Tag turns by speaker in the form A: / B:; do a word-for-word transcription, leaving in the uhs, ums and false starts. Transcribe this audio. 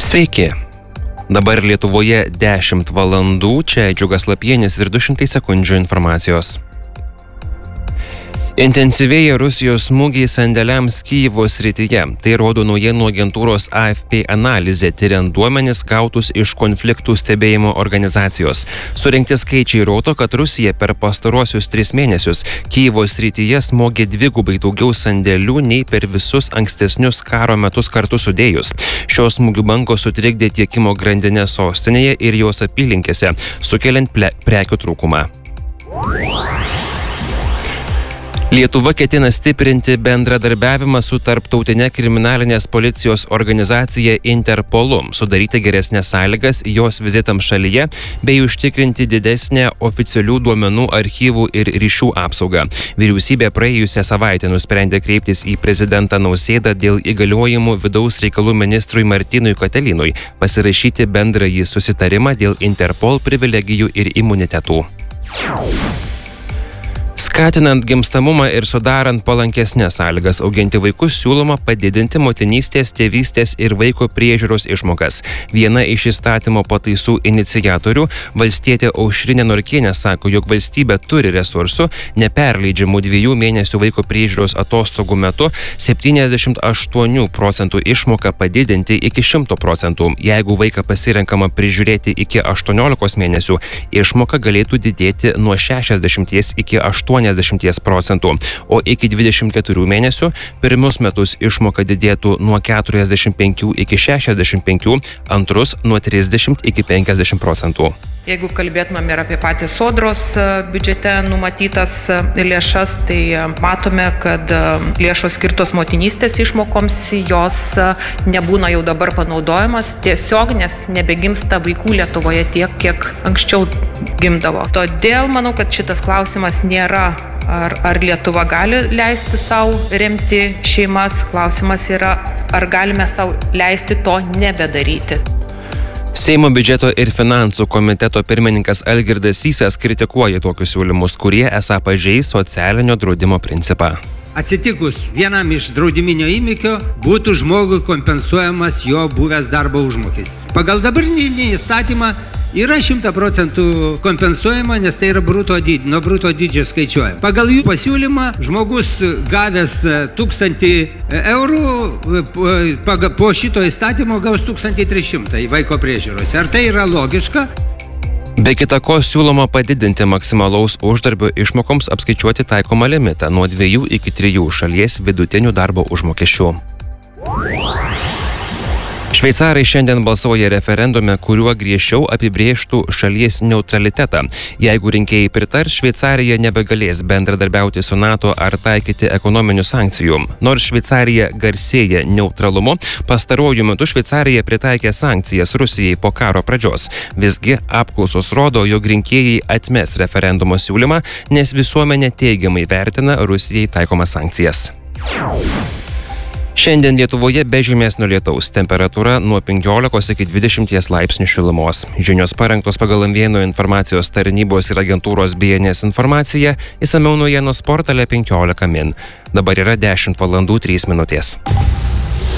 A: Sveiki. Dabar Lietuvoje dešimt valandų, čia Džiugas Lapienis ir du šimtai sekundžių informacijos. Intensyvėja Rusijos smūgiai sandėliams Kyjivo srityje. Tai rodo naujienų agentūros A F P analizė, tyriant duomenis gautus iš konfliktų stebėjimo organizacijos. Surinkti skaičiai rodo, kad Rusija per pastaruosius tris mėnesius Kyjivo srityje smogė dvigubai daugiau sandėlių nei per visus ankstesnius karo metus kartu sudėjus. Šios smūgių bangos sutrikdė tiekimo grandinę sostinėje ir jos apylinkėse, sukeliant ple- prekių trūkumą. Lietuva ketina stiprinti bendradarbiavimą su tarptautinė kriminalinės policijos organizacija Interpolu, sudaryti geresnės sąlygas jos vizitams šalyje bei užtikrinti didesnę oficialių duomenų archyvų ir ryšių apsaugą. Vyriausybė praėjusią savaitę nusprendė kreiptis į prezidentą Nausėdą dėl įgaliojimų vidaus reikalų ministrui Martynui Katelynui pasirašyti bendrąjį susitarimą dėl Interpol privilegijų ir imunitetų. Skatinant gimstamumą ir sudarant palankesnės sąlygas auginti vaikus, siūloma padidinti motinystės, tėvystės ir vaiko priežiūros išmokas. Viena iš įstatymo pataisų iniciatorių, valstietė Aušrinė Norkienė, sako, jog valstybė turi resursų neperleidžiamų dviejų mėnesių vaiko priežiūros atostogų metu septyniasdešimt aštuonių procentų išmoką padidinti iki šimto procentų. Jeigu vaiką pasirenkama prižiūrėti iki aštuoniolikos mėnesių, išmoka galėtų didėti nuo šešiasdešimties iki aštuoniasdešimties procentų, o iki dvidešimt keturių mėnesių pirmus metus išmoka didėtų nuo keturiasdešimt penkių iki šešiasdešimt penkių, antrus nuo trisdešimt iki penkiasdešimt procentų.
B: Jeigu kalbėtumėm ir apie patį sodros biudžete numatytas lėšas, tai matome, kad lėšos skirtos motinystės išmokoms, jos nebūna jau dabar panaudojamas tiesiog, nes nebegimsta vaikų Lietuvoje tiek, kiek anksčiau gimdavo. Todėl manau, kad šitas klausimas nėra, ar, ar Lietuva gali leisti savo remti šeimas. Klausimas yra, ar galime savo leisti to nebedaryti.
A: Seimo biudžeto ir finansų komiteto pirmininkas Algirdas Sysas kritikuoja tokius siūlymus, kurie esą pažeis socialinio draudimo principą.
C: Atsitikus vienam iš draudiminio įvykio būtų žmogui kompensuojamas jo buvęs darbo užmokestis. Pagal dabartinį įstatymą yra šimta procentų kompensuojama, nes tai yra bruto dydžio, nuo bruto dydžio skaičiuojama. Pagal jų pasiūlymą žmogus gavęs tūkstantį eurų po šito įstatymo gaus tūkstantį tris šimtus vaiko priežiūros. Ar tai yra logiška?
A: Be kita ko, siūloma padidinti maksimalaus uždarbio išmokoms apskaičiuoti taikomą limitą nuo dviejų iki trijų šalies vidutinių darbo užmokesčių. Šveicarai šiandien balsuoja referendume, kuriuo griežčiau apibrėžtų šalies neutralitetą. Jeigu rinkėjai pritars, Šveicarija nebegalės bendradarbiauti su NATO ar taikyti ekonominių sankcijų. Nors Šveicarija garsėja neutralumu, pastaruoju metu Šveicarija pritaikė sankcijas Rusijai po karo pradžios. Visgi apklausos rodo, jog rinkėjai atmes referendumo siūlymą, nes visuomenė teigiamai vertina Rusijai taikomas sankcijas. Šiandien Lietuvoje be žymesnio lietaus, temperatūra nuo penkiolikos iki dvidešimties laipsnių šilumos. Žinios parengtos pagal M vieno informacijos tarnybos ir agentūros B N S informaciją, išsamiau naujienos portale penkiolika min. Dabar yra dešimt valandų trys minutės.